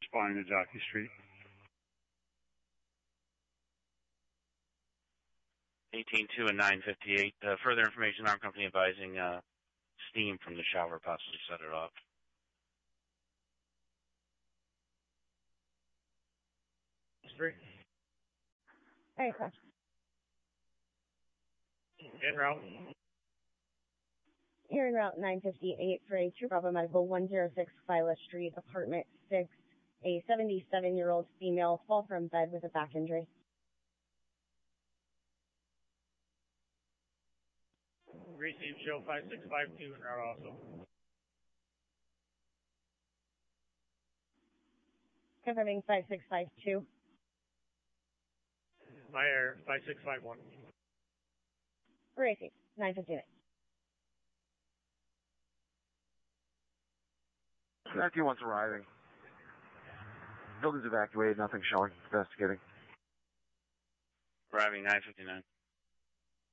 Responding to Jockey Street. 18-2 and 958. Further information, armed company advising steam from the shower possibly set it off. Street. Hey, sir. En route. You're en route 958 for a True Bravo Medical 106 Phyla Street, apartment 6. A 77-year-old female fall from bed with a back injury. Receive show 5652 en route also. Confirming 5652. My air 5651. Racing 959. Jackie one's arriving. Building's evacuated, nothing showing. Investigating. Arriving 959.